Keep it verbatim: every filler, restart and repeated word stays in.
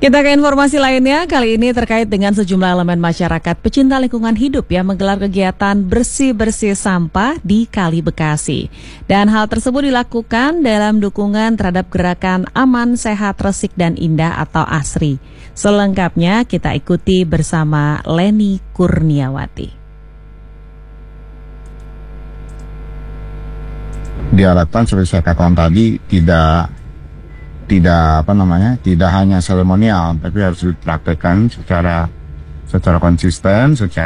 Kita ke informasi lainnya, kali ini terkait dengan sejumlah elemen masyarakat pecinta lingkungan hidup yang menggelar kegiatan bersih-bersih sampah di Kali Bekasi. Dan hal tersebut dilakukan dalam dukungan terhadap gerakan Aman, Sehat, Resik, dan Indah atau ASRI. Selengkapnya kita ikuti bersama Leni Kurniawati. Diharapkan seperti saya katakan tadi tidak tidak apa namanya tidak hanya seremonial tapi harus dipraktekkan secara secara konsisten, secara